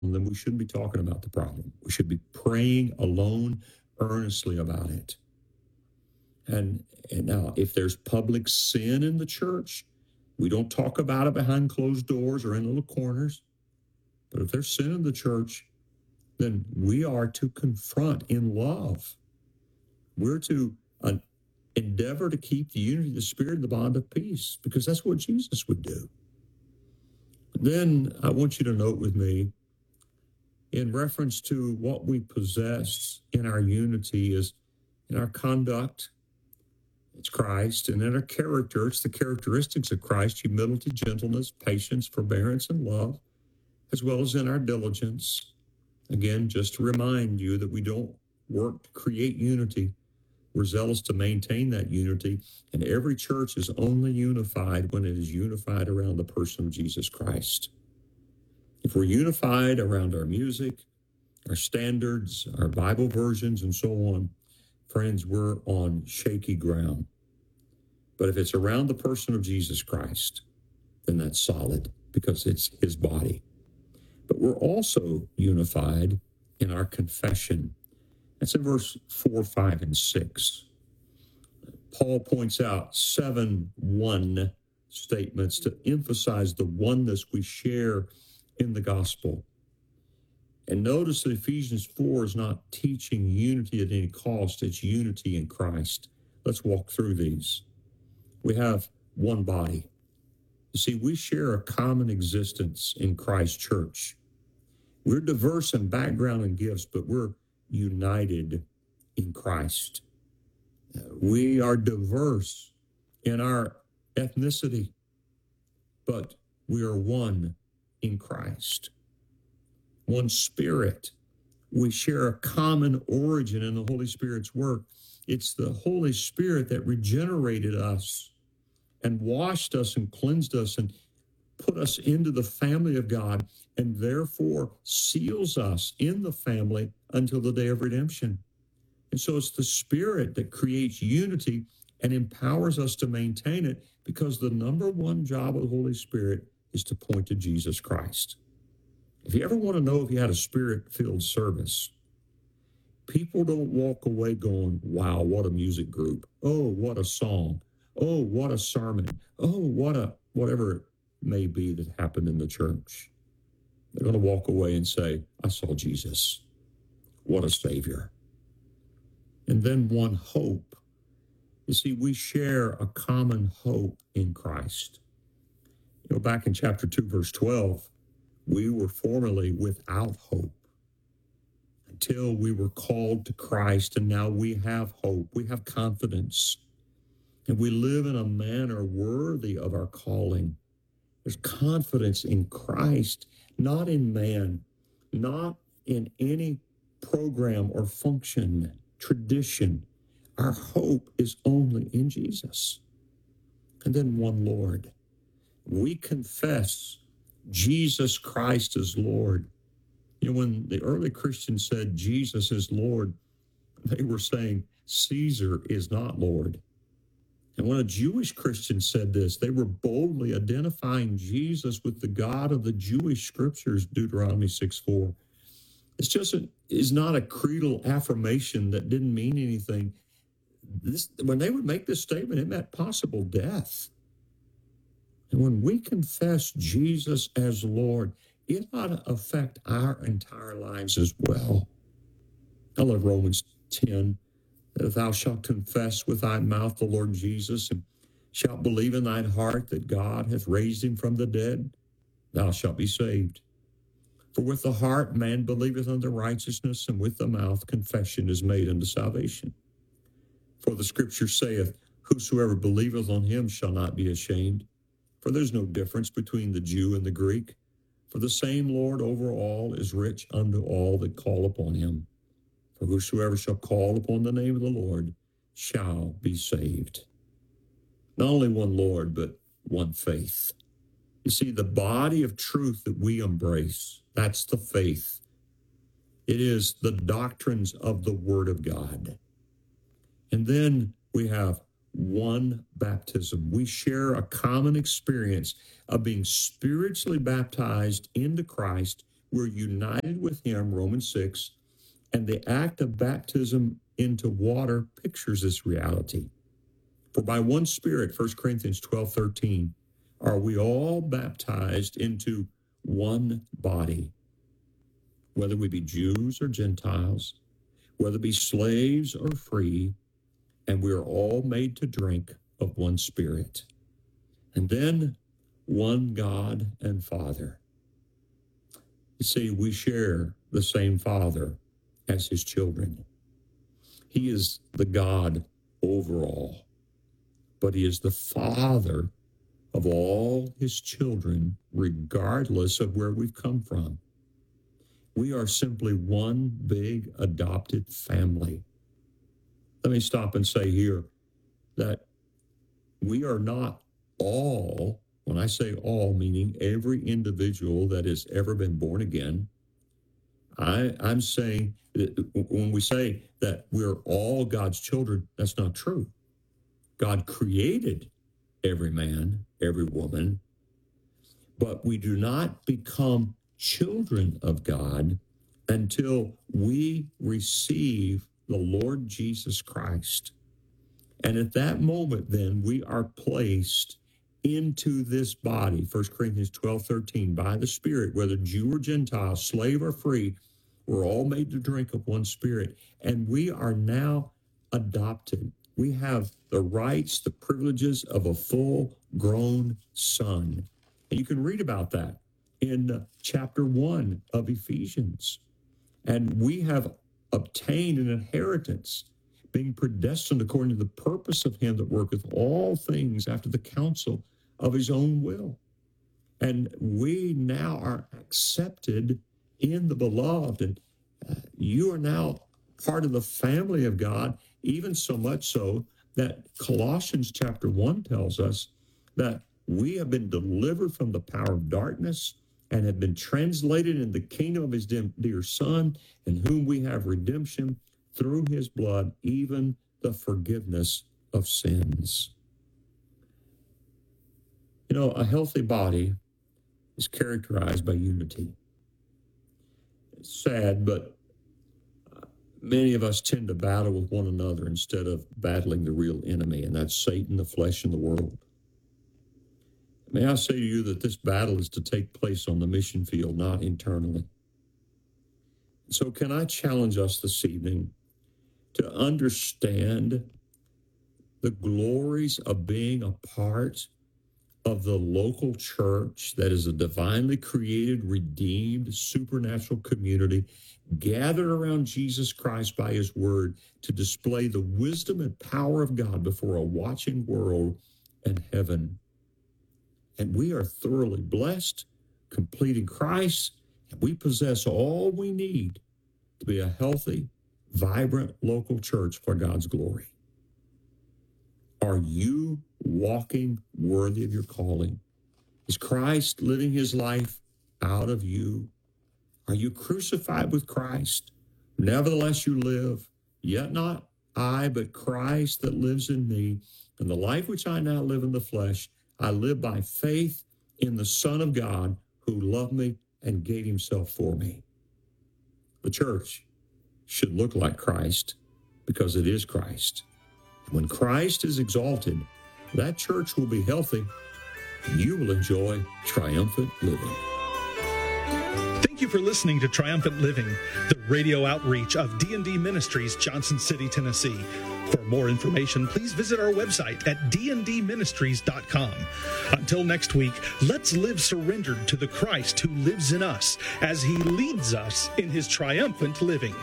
then we shouldn't be talking about the problem. We should be praying alone earnestly about it. And now, if there's public sin in the church, we don't talk about it behind closed doors or in little corners. But if there's sin in the church, then we are to confront in love. We're to endeavor to keep the unity of the Spirit and the bond of peace, because that's what Jesus would do. Then I want you to note with me, in reference to what we possess in our unity, is in our conduct, it's Christ, and in our character, it's the characteristics of Christ: humility, gentleness, patience, forbearance, and love, as well as in our diligence. Again, just to remind you that we don't work to create unity. We're zealous to maintain that unity, and every church is only unified when it is unified around the person of Jesus Christ. If we're unified around our music, our standards, our Bible versions, and so on, friends, we're on shaky ground. But if it's around the person of Jesus Christ, then that's solid, because it's his body. But we're also unified in our confession. That's in verse 4, 5, and 6. Paul points out 7 one statements to emphasize the oneness we share in the gospel. And notice that Ephesians 4 is not teaching unity at any cost. It's unity in Christ. Let's walk through these. We have one body. You see, we share a common existence in Christ's church. We're diverse in background and gifts, but we're united in Christ. We are diverse in our ethnicity, but we are one in Christ. One Spirit. We share a common origin in the Holy Spirit's work. It's the Holy Spirit that regenerated us and washed us and cleansed us and put us into the family of God, and therefore seals us in the family until the day of redemption. And so it's the Spirit that creates unity and empowers us to maintain it, because the number one job of the Holy Spirit is to point to Jesus Christ. If you ever want to know if you had a Spirit-filled service, people don't walk away going, wow, what a music group. Oh, what a song. Oh, what a sermon. Oh, what a whatever it may be that happened in the church. They're going to walk away and say, I saw Jesus. What a Savior. And then one hope. You see, we share a common hope in Christ. You know, back in chapter 2, verse 12, we were formerly without hope until we were called to Christ, and now we have hope. We have confidence, and we live in a manner worthy of our calling. There's confidence in Christ, not in man, not in any program or function, tradition. Our hope is only in Jesus. And then one Lord. We confess Jesus Christ is Lord. You know, when the early Christians said Jesus is Lord, they were saying Caesar is not Lord. And when a Jewish Christian said this, they were boldly identifying Jesus with the God of the Jewish scriptures, Deuteronomy 6:4. It's just is not a creedal affirmation that didn't mean anything. When they would make this statement, it meant possible death. And when we confess Jesus as Lord, it ought to affect our entire lives as well. I love Romans 10, that if thou shalt confess with thy mouth the Lord Jesus, and shalt believe in thine heart that God hath raised him from the dead, thou shalt be saved. For with the heart man believeth unto righteousness, and with the mouth confession is made unto salvation. For the scripture saith, whosoever believeth on him shall not be ashamed. For there's no difference between the Jew and the Greek. For the same Lord over all is rich unto all that call upon him. For whosoever shall call upon the name of the Lord shall be saved. Not only one Lord, but one faith. You see, the body of truth that we embrace, that's the faith. It is the doctrines of the Word of God. And then we have one baptism. We share a common experience of being spiritually baptized into Christ we're united with him, Romans 6, and the act of baptism into water pictures this reality. For by one Spirit, 1 Corinthians 12:13, are we all baptized into one body, whether we be Jews or Gentiles, whether be slaves or free, and we are all made to drink of one Spirit. And then one God and Father. You see, we share the same Father as his children. He is the God over all, but he is the Father of all his children, regardless of where we've come from. We are simply one big adopted family. Let me stop and say here that we are not all, when I say all, meaning every individual that has ever been born again. I'm saying that when we say that we're all God's children, that's not true. God created every man, every woman, but we do not become children of God until we receive the Lord Jesus Christ. And at that moment, then, we are placed into this body, 1 Corinthians 12:13, by the Spirit, whether Jew or Gentile, slave or free, we're all made to drink of one Spirit. And we are now adopted. We have the rights, the privileges of a full-grown son. And you can read about that in chapter 1 of Ephesians. And we have obtained an inheritance, being predestined according to the purpose of him that worketh all things after the counsel of his own will. And we now are accepted in the beloved. And you are now part of the family of God, even so much so that Colossians chapter 1 tells us that we have been delivered from the power of darkness and have been translated in the kingdom of his dear Son, in whom we have redemption through his blood, even the forgiveness of sins. You know, a healthy body is characterized by unity. It's sad, but many of us tend to battle with one another instead of battling the real enemy, and that's Satan, the flesh, and the world. May I say to you that this battle is to take place on the mission field, not internally. So can I challenge us this evening to understand the glories of being a part of the local church that is a divinely created, redeemed, supernatural community gathered around Jesus Christ by his word to display the wisdom and power of God before a watching world and heaven. And we are thoroughly blessed, complete in Christ, and we possess all we need to be a healthy, vibrant local church for God's glory. Are you walking worthy of your calling? Is Christ living his life out of you? Are you crucified with Christ? Nevertheless you live, yet not I, but Christ that lives in me. And the life which I now live in the flesh, I live by faith in the Son of God who loved me and gave himself for me. The church should look like Christ because it is Christ. When Christ is exalted, that church will be healthy and you will enjoy triumphant living. Thank you for listening to Triumphant Living, the radio outreach of D&D Ministries, Johnson City, Tennessee. For more information, please visit our website at dndministries.com. Until next week, let's live surrendered to the Christ who lives in us as he leads us in his triumphant living.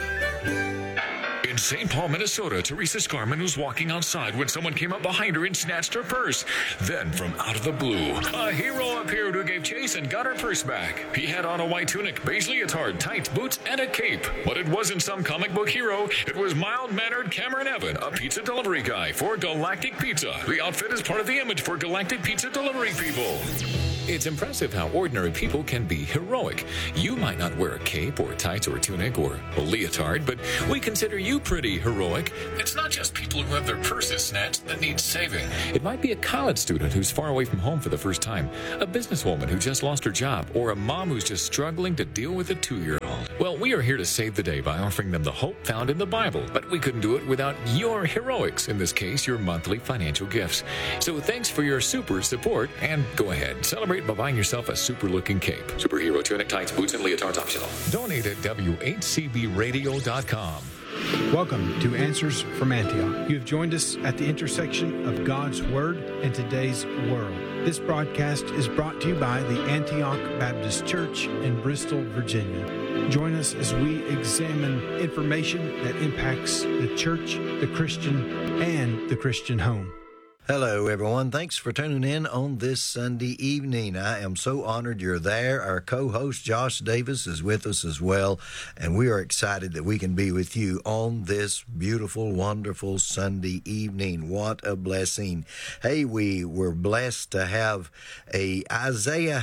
In St. Paul, Minnesota, Teresa Scarman was walking outside when someone came up behind her and snatched her purse. Then, from out of the blue, a hero appeared who gave chase and got her purse back. He had on a white tunic, beige leotard, tights, boots, and a cape. But it wasn't some comic book hero. It was mild-mannered Cameron Evan, a pizza delivery guy for Galactic Pizza. The outfit is part of the image for Galactic Pizza delivery people. It's impressive how ordinary people can be heroic. You might not wear a cape or tights or a tunic or a leotard, but we consider you pretty heroic. It's not just people who have their purses snatched that need saving. It might be a college student who's far away from home for the first time, a businesswoman who just lost her job, or a mom who's just struggling to deal with a 2-year-old. Well, we are here to save the day by offering them the hope found in the Bible, but we couldn't do it without your heroics, in this case, your monthly financial gifts. So thanks for your super support, and go ahead, celebrate by buying yourself a super-looking cape. Superhero tunic, tights, boots, and leotards optional. Donate at WHCBradio.com. Welcome to Answers from Antioch. You have joined us at the intersection of God's Word and today's world. This broadcast is brought to you by the Antioch Baptist Church in Bristol, Virginia. Join us as we examine information that impacts the church, the Christian, and the Christian home. Hello, everyone. Thanks for tuning in on this Sunday evening. I am so honored you're there. Our co-host, Josh Davis, is with us as well, and we are excited that we can be with you on this beautiful, wonderful Sunday evening. What a blessing. Hey, we were blessed to have a Isaiah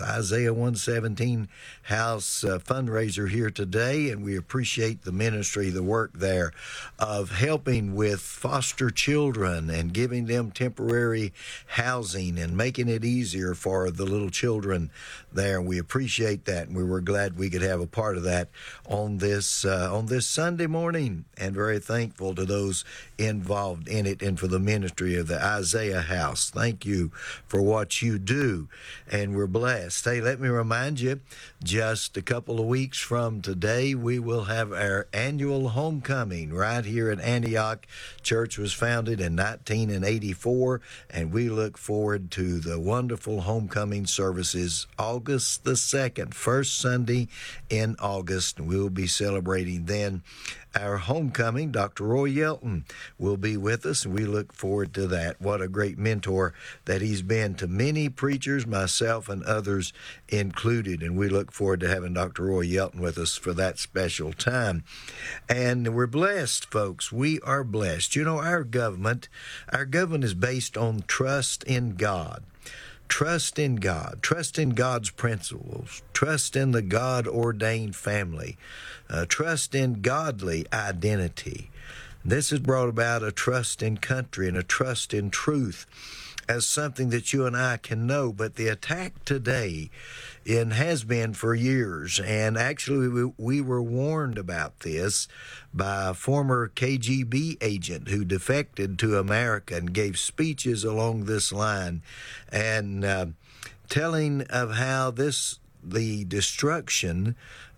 117 House fundraiser here today, and we appreciate the ministry, the work there of helping with foster children and giving them temporary housing and making it easier for the little children there. We appreciate that, and we were glad we could have a part of that on this Sunday morning, and very thankful to those involved in it and for the ministry of the Isaiah House. Thank you for what you do, and we're blessed. Hey, let me remind you, just a couple of weeks from today, we will have our annual homecoming right here at Antioch. Church was founded in 1984, and we look forward to the wonderful homecoming services August the 2nd, first Sunday in August, and we'll be celebrating then our homecoming. Dr. Roy Yelton will be with us, and we look forward to that. What a great mentor that he's been to many preachers, myself and others included, and we look forward to having Dr. Roy Yelton with us for that special time. And we're blessed, folks. We are blessed. You know, our government is based on trust in God. Trust in God, trust in God's principles, trust in the God-ordained family, trust in godly identity. This has brought about a trust in country and a trust in truth as something that you and I can know. But the attack today, and has been for years, and actually we were warned about this by a former KGB agent who defected to America and gave speeches along this line, and telling of how the destruction,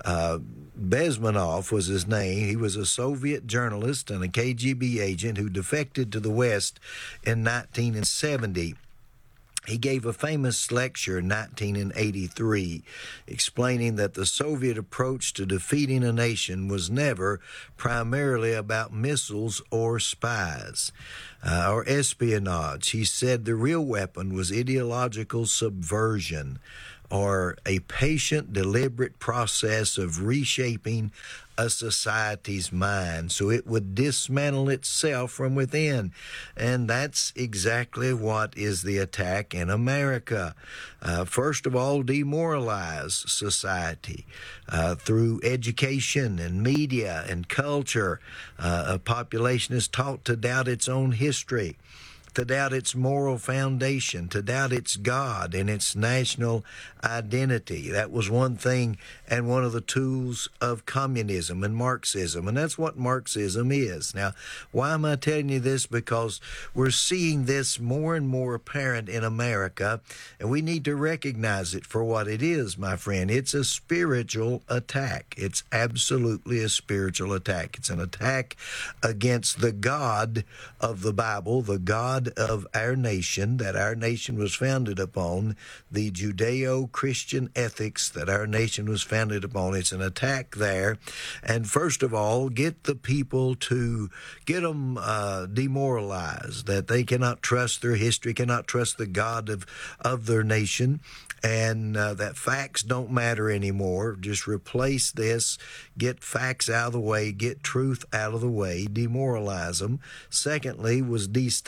Bezmenov was his name. He was a Soviet journalist and a KGB agent who defected to the West in 1970. He gave a famous lecture in 1983 explaining that the Soviet approach to defeating a nation was never primarily about missiles or spies or espionage. He said the real weapon was ideological subversion, or a patient, deliberate process of reshaping a society's mind so it would dismantle itself from within. And that's exactly what is the attack in America. First of all, demoralize society through education and media and culture. A population is taught to doubt its own history, to doubt its moral foundation, to doubt its God and its national identity. That was one thing and one of the tools of communism and Marxism, and that's what Marxism is. Now, why am I telling you this? Because we're seeing this more and more apparent in America, and we need to recognize it for what it is, my friend. It's a spiritual attack. It's absolutely a spiritual attack. It's an attack against the God of the Bible, the God of our nation, that our nation was founded upon, the Judeo-Christian ethics that our nation was founded upon. It's an attack there. And first of all, get the people to get them demoralized, that they cannot trust their history, cannot trust the God of their nation, and that facts don't matter anymore. Just replace this, get facts out of the way, get truth out of the way, demoralize them. Secondly, was destabilize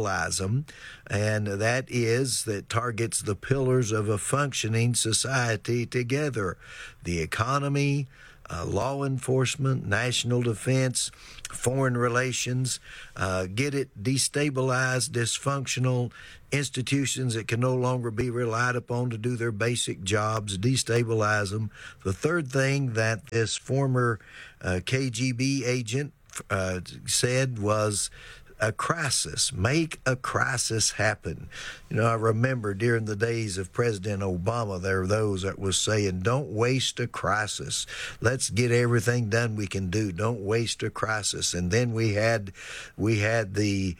destabilize and that targets the pillars of a functioning society together: the economy, law enforcement, national defense, foreign relations. Get it destabilized, dysfunctional institutions that can no longer be relied upon to do their basic jobs, destabilize them. The third thing that this former KGB agent said was a crisis. Make a crisis happen. I remember during the days of President Obama, there were those that was saying, don't waste a crisis. Let's get everything done we can do. Don't waste a crisis. And then we had the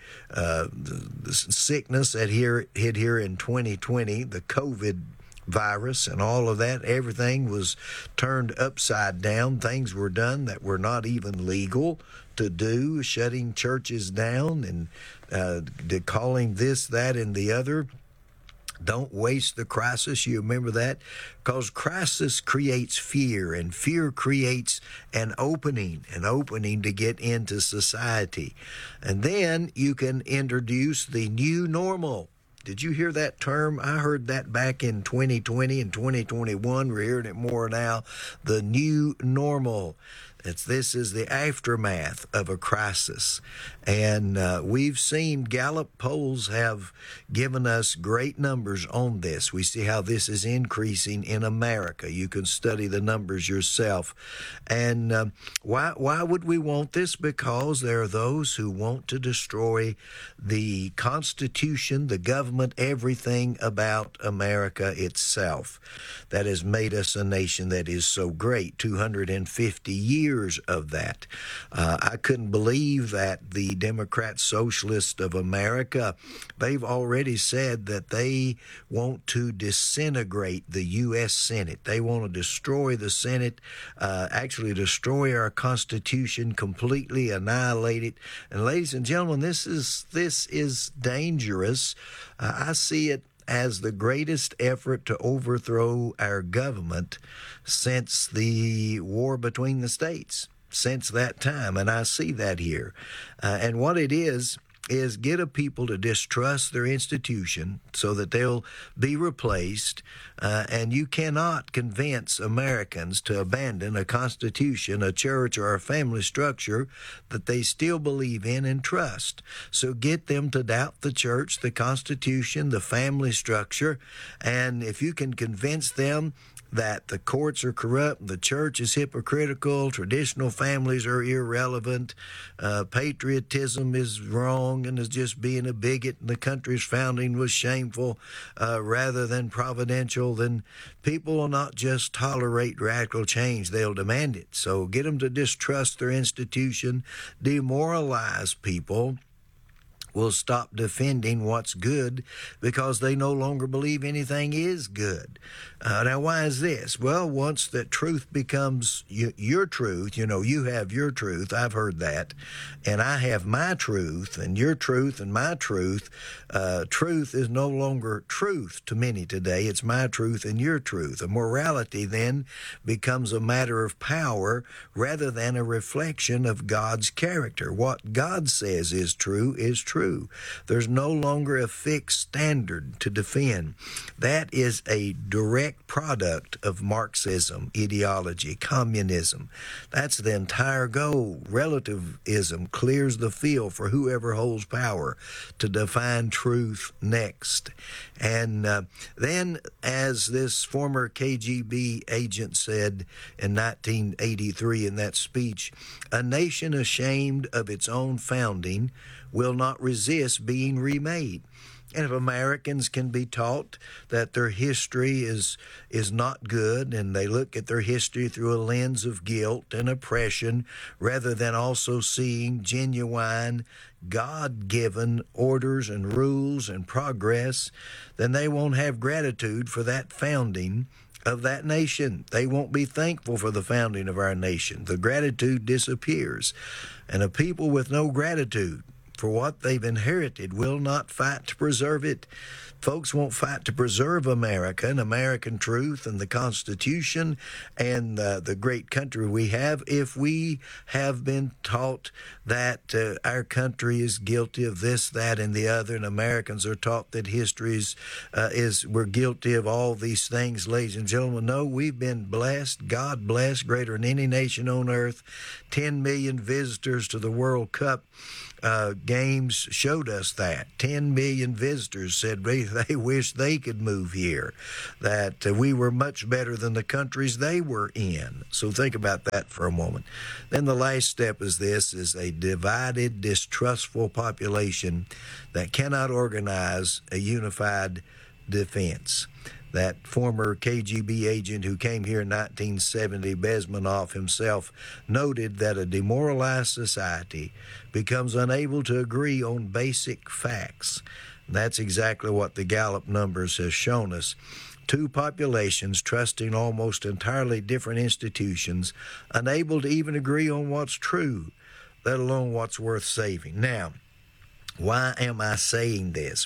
sickness that hit here in 2020, the COVID virus and all of that. Everything was turned upside down. Things were done that were not even legal to do, shutting churches down and calling this, that, and the other. Don't waste the crisis. You remember that? Because crisis creates fear, and fear creates an opening to get into society. And then you can introduce the new normal. Did you hear that term? I heard that back in 2020 and 2021. We're hearing it more now. The new normal. This is the aftermath of a crisis. And we've seen Gallup polls have given us great numbers on this. We see how this is increasing in America. You can study the numbers yourself. And why would we want this? Because there are those who want to destroy the Constitution, the government, everything about America itself that has made us a nation that is so great. 250 years of that. I couldn't believe that the Democrat Socialists of America, they've already said that they want to disintegrate the U.S. Senate. They want to destroy the Senate, actually destroy our Constitution, completely annihilate it. And ladies and gentlemen, this is dangerous. I see it as the greatest effort to overthrow our government since the war between the states, since that time. And I see that here. And what it is get a people to distrust their institution so that they'll be replaced. And you cannot convince Americans to abandon a constitution, a church, or a family structure that they still believe in and trust. So get them to doubt the church, the constitution, the family structure. And if you can convince them that the courts are corrupt, the church is hypocritical, traditional families are irrelevant, patriotism is wrong and is just being a bigot, and the country's founding was shameful rather than providential, then people will not just tolerate radical change, they'll demand it. So get them to distrust their institution, demoralize people, will stop defending what's good because they no longer believe anything is good. Now, why is this? Well, once that truth becomes your truth, you have your truth, I've heard that, and I have my truth, and your truth and my truth. Truth is no longer truth to many today. It's my truth and your truth. And morality then becomes a matter of power rather than a reflection of God's character. What God says is true is true. There's no longer a fixed standard to defend. That is a direct product of Marxism, ideology, communism. That's the entire goal. Relativism clears the field for whoever holds power to define truth next. And then, as this former KGB agent said in 1983 in that speech, a nation ashamed of its own founding will not resist being remade. And if Americans can be taught that their history is not good, and they look at their history through a lens of guilt and oppression, rather than also seeing genuine, God-given orders and rules and progress, then they won't have gratitude for that founding of that nation. They won't be thankful for the founding of our nation. The gratitude disappears. And a people with no gratitude for what they've inherited will not fight to preserve it. Folks won't fight to preserve America and American truth and the Constitution and the great country we have if we have been taught that our country is guilty of this, that, and the other, and Americans are taught that history is we're guilty of all these things, ladies and gentlemen. No, we've been blessed, God blessed, greater than any nation on earth. 10 million visitors to the World Cup games showed us that. 10 million visitors said they wish they could move here, that we were much better than the countries they were in. So think about that for a moment. Then the last step is this, is a divided, distrustful population that cannot organize a unified defense. That former KGB agent who came here in 1970, Bezmenov himself, noted that a demoralized society becomes unable to agree on basic facts. That's exactly what the Gallup numbers has shown us. Two populations trusting almost entirely different institutions, unable to even agree on what's true, let alone what's worth saving. Now, why am I saying this?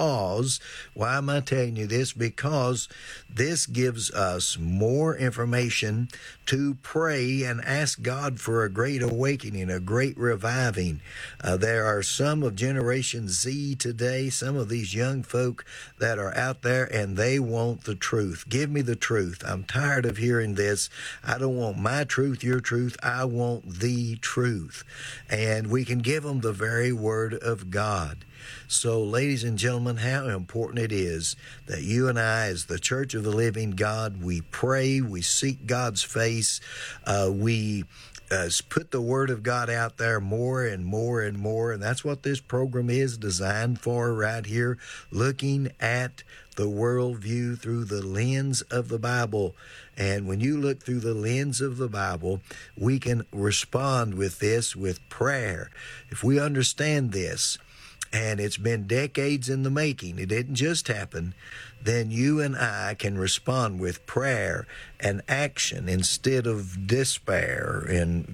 Why am I telling you this? Because this gives us more information to pray and ask God for a great awakening, a great reviving. There are some of Generation Z today, some of these young folk that are out there, and they want the truth. Give me the truth. I'm tired of hearing this. I don't want my truth, your truth. I want the truth. And we can give them the very word of God. So, ladies and gentlemen, how important it is that you and I, as the Church of the Living God, we pray, we seek God's face, we put the Word of God out there more and more and more, and that's what this program is designed for right here, looking at the worldview through the lens of the Bible. And when you look through the lens of the Bible, we can respond with this with prayer. If we understand this, and it's been decades in the making, it didn't just happen, then you and I can respond with prayer and action instead of despair and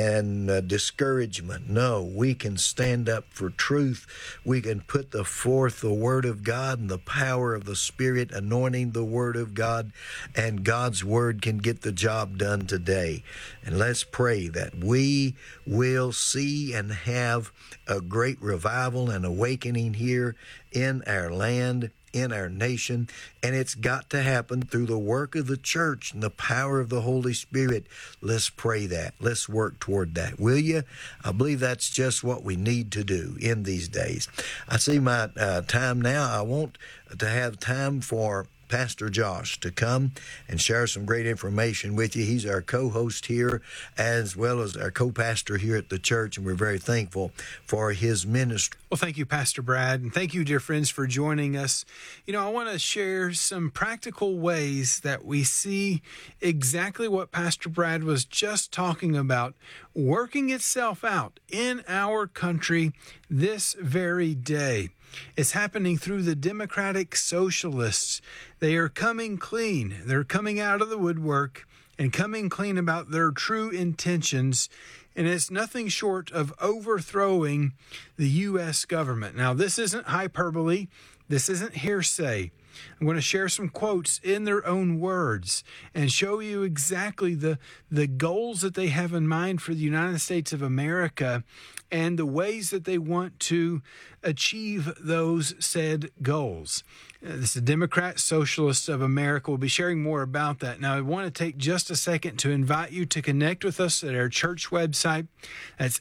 discouragement. No, we can stand up for truth. We can put forth the Word of God and the power of the Spirit, anointing the Word of God, and God's Word can get the job done today. And let's pray that we will see and have a great revival and awakening here in our land, in our nation, and it's got to happen through the work of the church and the power of the Holy Spirit. Let's pray that. Let's work toward that. Will you? I believe that's just what we need to do in these days. I see my time now. I want to have time for Pastor Josh to come and share some great information with you. He's our co-host here as well as our co-pastor here at the church, and we're very thankful for his ministry. Well, thank you, Pastor Brad, and thank you, dear friends, for joining us. You know, I want to share some practical ways that we see exactly what Pastor Brad was just talking about working itself out in our country this very day. It's happening through the Democratic Socialists. They are coming clean. They're coming out of the woodwork and coming clean about their true intentions. And it's nothing short of overthrowing the U.S. government. Now, this isn't hyperbole. This isn't hearsay. I'm going to share some quotes in their own words and show you exactly the goals that they have in mind for the United States of America and the ways that they want to achieve those said goals. This is Democrat Socialists of America. We'll be sharing more about that. Now, I want to take just a second to invite you to connect with us at our church website. That's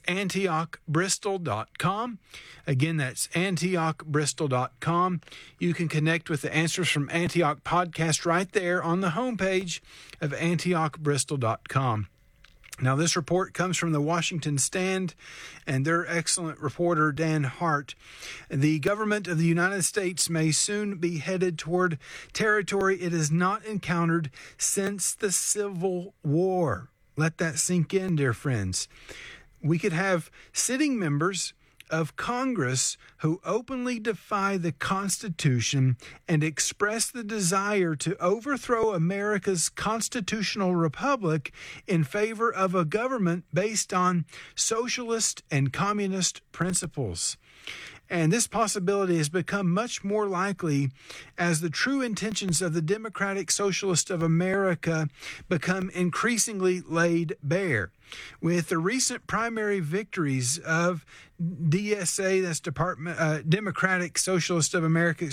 AntiochBristol.com. Again, that's AntiochBristol.com. You can connect with the Answers from Antioch podcast right there on the homepage of AntiochBristol.com. Now, this report comes from the Washington Stand and their excellent reporter, Dan Hart. The government of the United States may soon be headed toward territory it has not encountered since the Civil War. Let that sink in, dear friends. We could have sitting members of Congress who openly defy the Constitution and express the desire to overthrow America's constitutional republic in favor of a government based on socialist and communist principles. And this possibility has become much more likely as the true intentions of the Democratic Socialists of America become increasingly laid bare. With the recent primary victories of DSA, that's Democratic Socialist of America,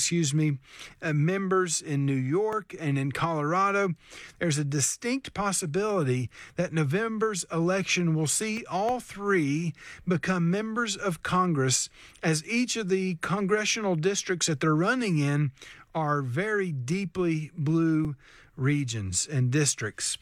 members in New York and in Colorado, there's a distinct possibility that November's election will see all three become members of Congress, as each of the congressional districts that they're running in are very deeply blue regions and districts.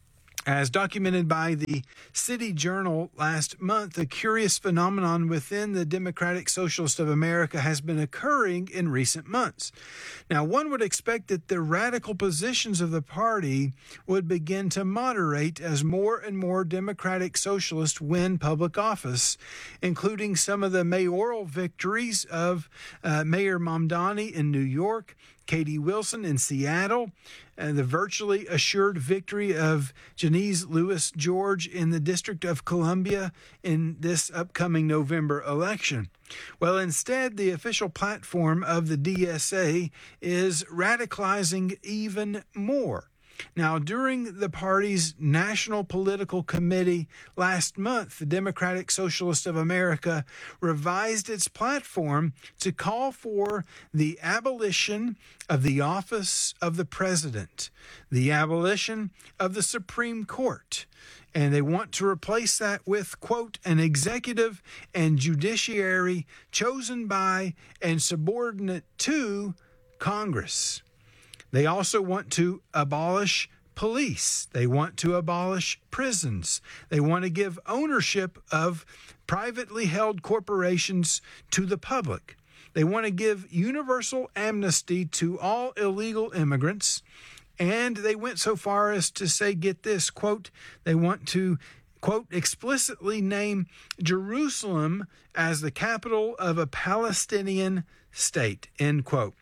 As documented by the City Journal last month, a curious phenomenon within the Democratic Socialist of America has been occurring in recent months. Now, one would expect that the radical positions of the party would begin to moderate as more and more Democratic Socialists win public office, including some of the mayoral victories of Mayor Mamdani in New York, Katie Wilson in Seattle, and the virtually assured victory of Janice Lewis George in the District of Columbia in this upcoming November election. Well, instead, the official platform of the DSA is radicalizing even more. Now, during the party's National Political Committee last month, the Democratic Socialist of America revised its platform to call for the abolition of the office of the president, the abolition of the Supreme Court, and they want to replace that with, quote, an executive and judiciary chosen by and subordinate to Congress. They also want to abolish police. They want to abolish prisons. They want to give ownership of privately held corporations to the public. They want to give universal amnesty to all illegal immigrants. And they went so far as to say, get this, quote, they want to, quote, explicitly name Jerusalem as the capital of a Palestinian state, end quote.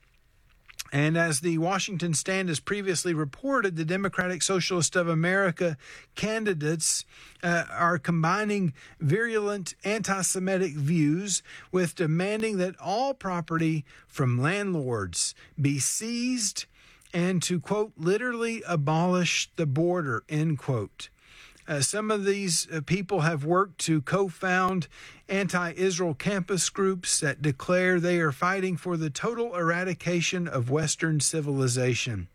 And as the Washington Stand has previously reported, the Democratic Socialist of America candidates are combining virulent anti-Semitic views with demanding that all property from landlords be seized and to, quote, literally abolish the border, end quote. Some of these people have worked to co-found anti-Israel campus groups that declare they are fighting for the total eradication of Western civilization.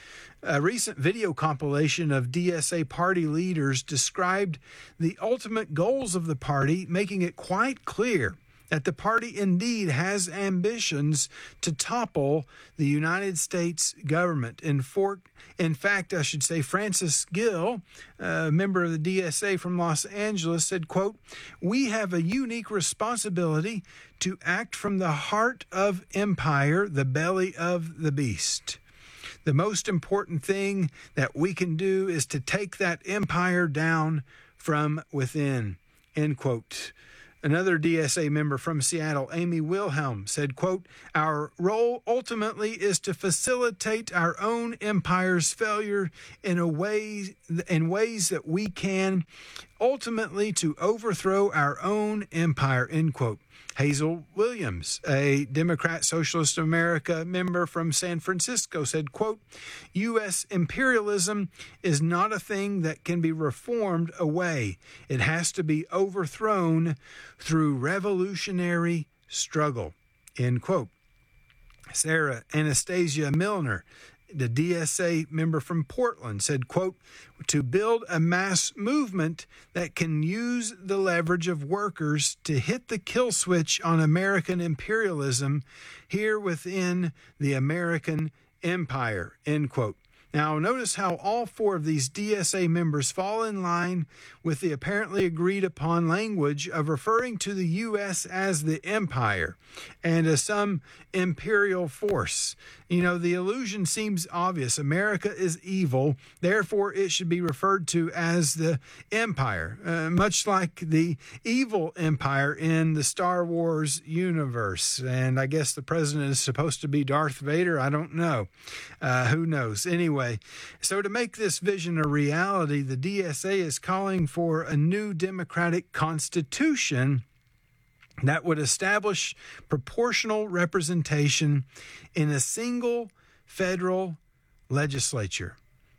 A recent video compilation of DSA party leaders described the ultimate goals of the party, making it quite clear that the party indeed has ambitions to topple the United States government. In fact, Francis Gill, a member of the DSA from Los Angeles, said, quote, "We have a unique responsibility to act from the heart of empire, the belly of the beast. The most important thing that we can do is to take that empire down from within," end quote. Another DSA member from Seattle, Amy Wilhelm, said, quote, "Our role ultimately is to facilitate our own empire's failure in ways that we can, ultimately to overthrow our own empire," end quote. Hazel Williams, a Democrat Socialist of America member from San Francisco, said, quote, "U.S. imperialism is not a thing that can be reformed away. It has to be overthrown through revolutionary struggle," end quote. Sarah Anastasia Milner, the DSA member from Portland, said, quote, "To build a mass movement that can use the leverage of workers to hit the kill switch on American imperialism here within the American empire," end quote. Now, notice how all four of these DSA members fall in line with the apparently agreed upon language of referring to the U.S. as the empire and as some imperial force. You know, the allusion seems obvious. America is evil, therefore it should be referred to as the empire, much like the evil empire in the Star Wars universe. And I guess the president is supposed to be Darth Vader. I don't know. Who knows? Anyway, so to make this vision a reality, the DSA is calling for a new democratic constitution that would establish proportional representation in a single federal legislature.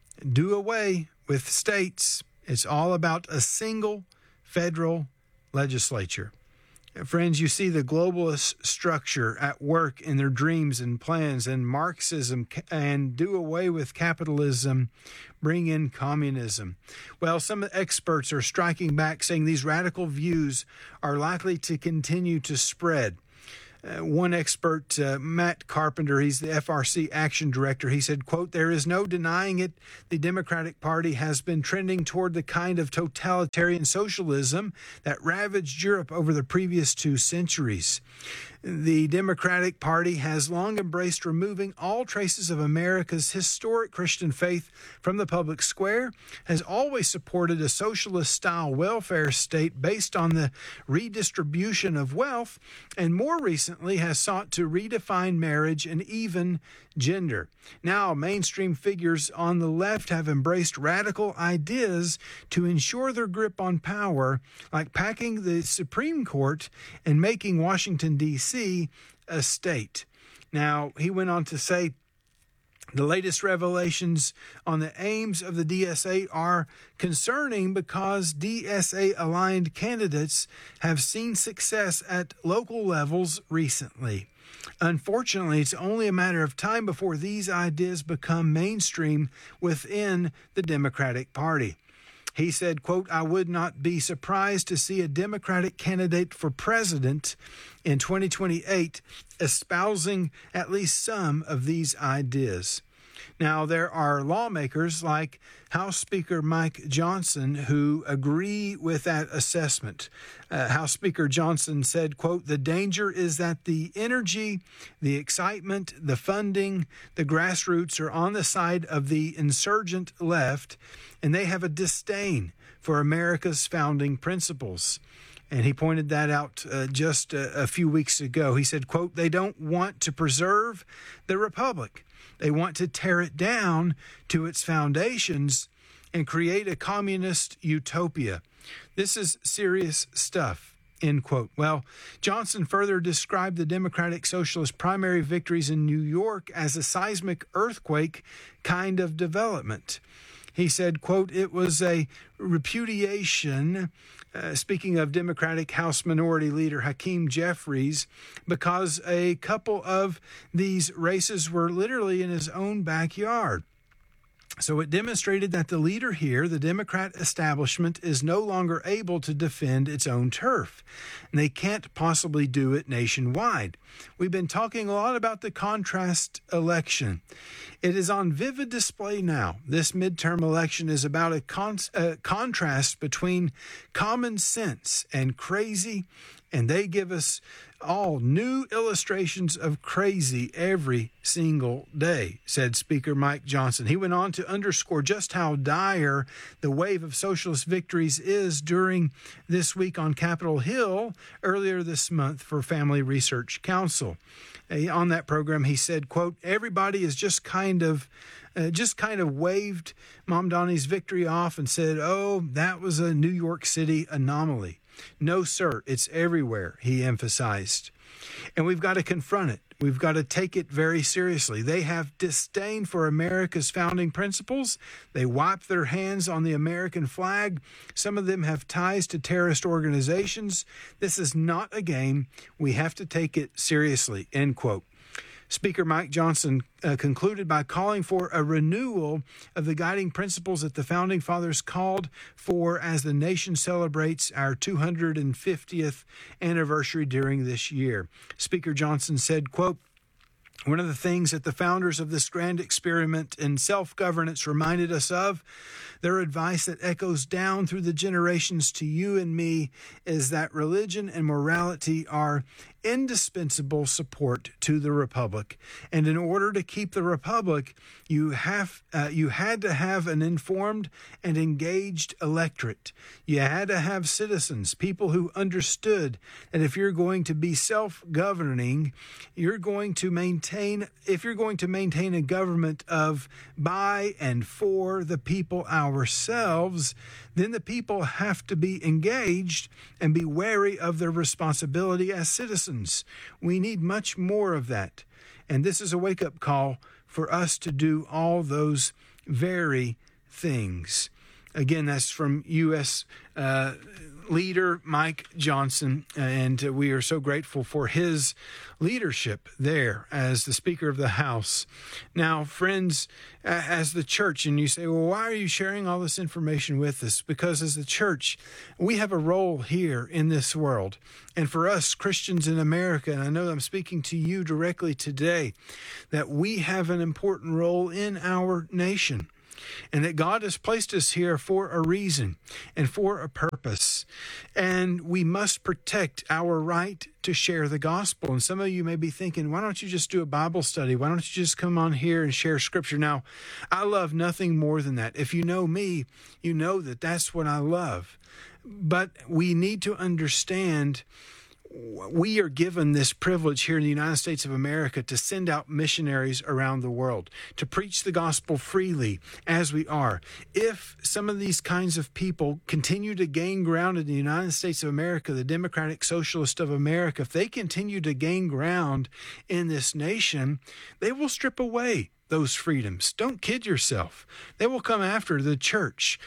Do away with states. It's all about a single federal legislature. Friends, you see the globalist structure at work in their dreams and plans, and Marxism, and do away with capitalism, bring in communism. Well, some experts are striking back, saying these radical views are likely to continue to spread. One expert, Matt Carpenter, he's the FRC Action Director, he said, quote, "There is no denying it. The Democratic Party has been trending toward the kind of totalitarian socialism that ravaged Europe over the previous 2 centuries. The Democratic Party has long embraced removing all traces of America's historic Christian faith from the public square, has always supported a socialist-style welfare state based on the redistribution of wealth, and more recently has sought to redefine marriage and even gender. Now, mainstream figures on the left have embraced radical ideas to ensure their grip on power, like packing the Supreme Court and making Washington, D.C. a state." Now, he went on to say, the latest revelations on the aims of the DSA are concerning because DSA-aligned candidates have seen success at local levels recently. Unfortunately, it's only a matter of time before these ideas become mainstream within the Democratic Party. He said, quote, "I would not be surprised to see a Democratic candidate for president in 2028 espousing at least some of these ideas." Now, there are lawmakers like House Speaker Mike Johnson who agree with that assessment. House Speaker Johnson said, quote, "The danger is that the energy, the excitement, the funding, the grassroots are on the side of the insurgent left, and they have a disdain for America's founding principles." And he pointed that out just a few weeks ago. He said, quote, "They don't want to preserve the republic. They want to tear it down to its foundations and create a communist utopia. This is serious stuff," end quote. Well, Johnson further described the Democratic Socialist primary victories in New York as a seismic earthquake kind of development. He said, quote, "It was a repudiation," speaking of Democratic House Minority Leader Hakeem Jeffries, because a couple of these races were literally in his own backyard. So it demonstrated that the leader here, the Democrat establishment, is no longer able to defend its own turf. And they can't possibly do it nationwide. We've been talking a lot about the contrast election. It is on vivid display now. This midterm election is about a contrast between common sense and crazy, and they give us all new illustrations of crazy every single day, said Speaker Mike Johnson. He went on to underscore just how dire the wave of socialist victories is during this week on Capitol Hill earlier this month for Family Research Council. On that program, he said, quote, "Everybody is just kind of waved Mamdani's victory off and said, oh, that was a New York City anomaly. No, sir, it's everywhere," he emphasized. And we've got to confront it. We've got to take it very seriously. They have disdain for America's founding principles. They wipe their hands on the American flag. Some of them have ties to terrorist organizations. This is not a game. We have to take it seriously, end quote. Speaker Mike Johnson concluded by calling for a renewal of the guiding principles that the Founding Fathers called for as the nation celebrates our 250th anniversary during this year. Speaker Johnson said, quote, One of the things that the founders of this grand experiment in self-governance reminded us of, their advice that echoes down through the generations to you and me, is that religion and morality are indispensable support to the republic. And in order to keep the republic, you had to have an informed and engaged electorate. You had to have citizens, people who understood that if you're going to be self-governing, if you're going to maintain a government of by and for the people ourselves, then the people have to be engaged and be wary of their responsibility as citizens. We need much more of that. And this is a wake-up call for us to do all those very things. Again, that's from U.S. leader Mike Johnson, and we are so grateful for his leadership there as the Speaker of the House. Now, friends, as the church, and you say, well, why are you sharing all this information with us? Because as the church, we have a role here in this world. And for us, Christians in America, and I know I'm speaking to you directly today, that we have an important role in our nation. And that God has placed us here for a reason and for a purpose. And we must protect our right to share the gospel. And some of you may be thinking, why don't you just do a Bible study? Why don't you just come on here and share scripture? Now, I love nothing more than that. If you know me, you know that that's what I love. But we need to understand we are given this privilege here in the United States of America to send out missionaries around the world, to preach the gospel freely as we are. If some of these kinds of people continue to gain ground in the United States of America, the Democratic Socialist of America, if they continue to gain ground in this nation, they will strip away those freedoms. Don't kid yourself. They will come after the church.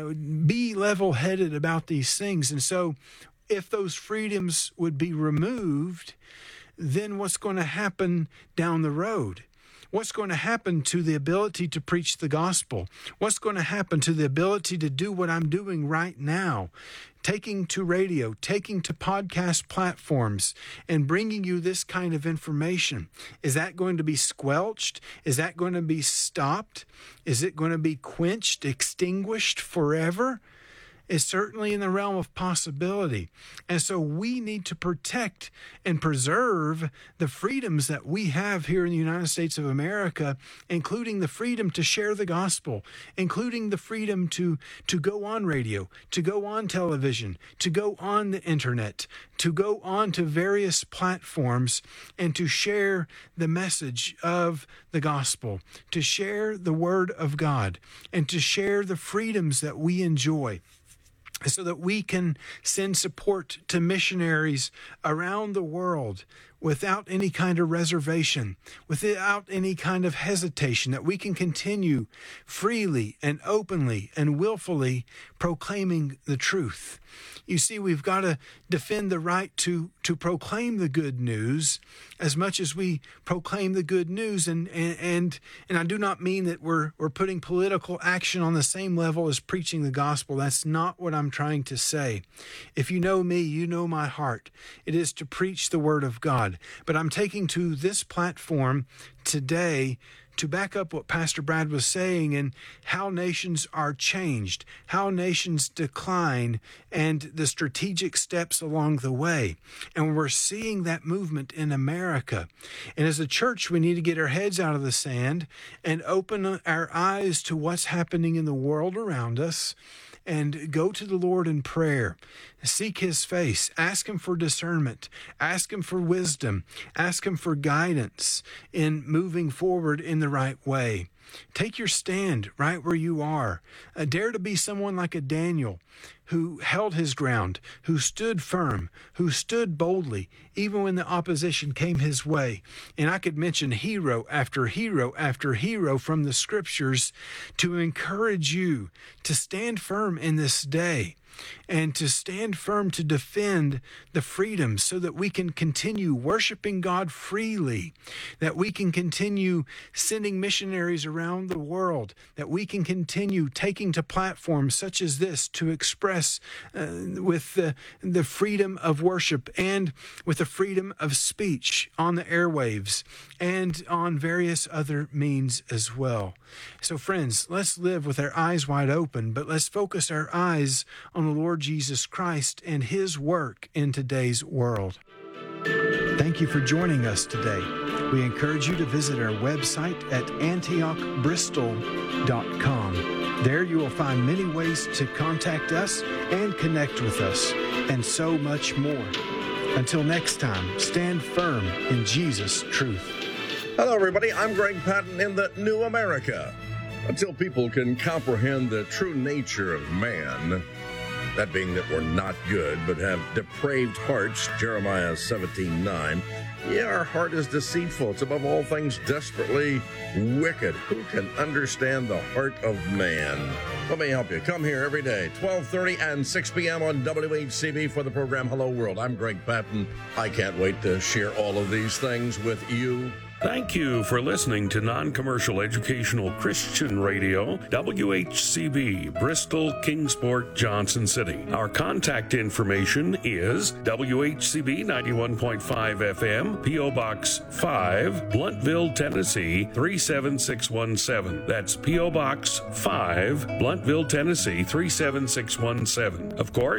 Be level-headed about these things. And so if those freedoms would be removed, then what's going to happen down the road? What's going to happen to the ability to preach the gospel? What's going to happen to the ability to do what I'm doing right now? Taking to radio, taking to podcast platforms, and bringing you this kind of information. Is that going to be squelched? Is that going to be stopped? Is it going to be quenched, extinguished forever? Is certainly in the realm of possibility. And so we need to protect and preserve the freedoms that we have here in the United States of America, including the freedom to share the gospel, including the freedom to go on radio, to go on television, to go on the internet, to go on to various platforms and to share the message of the gospel, to share the word of God, and to share the freedoms that we enjoy, so that we can send support to missionaries around the world without any kind of reservation, without any kind of hesitation, that we can continue freely and openly and willfully proclaiming the truth. You see, we've got to defend the right to proclaim the good news as much as we proclaim the good news. And I do not mean that we're putting political action on the same level as preaching the gospel. That's not what I'm trying to say. If you know me, you know my heart. It is to preach the word of God. But I'm taking to this platform today to back up what Pastor Brad was saying and how nations are changed, how nations decline, and the strategic steps along the way. And we're seeing that movement in America. And as a church, we need to get our heads out of the sand and open our eyes to what's happening in the world around us and go to the Lord in prayer. Seek his face. Ask him for discernment. Ask him for wisdom. Ask him for guidance in moving forward in the right way. Take your stand right where you are. Dare to be someone like a Daniel who held his ground, who stood firm, who stood boldly, even when the opposition came his way. And I could mention hero after hero after hero from the scriptures to encourage you to stand firm in this day and to stand firm to defend the freedom so that we can continue worshiping God freely, that we can continue sending missionaries around the world, that we can continue taking to platforms such as this to express with the freedom of worship and with the freedom of speech on the airwaves and on various other means as well. So friends, let's live with our eyes wide open, but let's focus our eyes on the Lord Jesus Christ and his work in today's world. Thank you for joining us today. We encourage you to visit our website at antiochbristol.com. There you will find many ways to contact us and connect with us, and so much more. Until next time, stand firm in Jesus' truth. Hello, everybody. I'm Greg Patton in the New America. Until people can comprehend the true nature of man, that being that we're not good but have depraved hearts, Jeremiah 17:9. Yeah, our heart is deceitful. It's above all things desperately wicked. Who can understand the heart of man? Let me help you. Come here every day, 12:30 and 6 p.m. on WHCB for the program Hello World. I'm Greg Patton. I can't wait to share all of these things with you. Thank you for listening to non-commercial educational Christian radio, WHCB, Bristol, Kingsport, Johnson City. Our contact information is WHCB 91.5 FM, P.O. Box 5, Bluntville, Tennessee 37617. That's P.O. Box 5, Bluntville, Tennessee 37617. Of course,